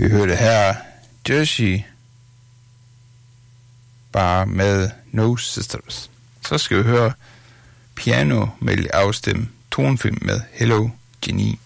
Vi hørte her Jersey bare med No Sisters. Så skal vi høre piano med afstemme tonfilm med Hello Jenny.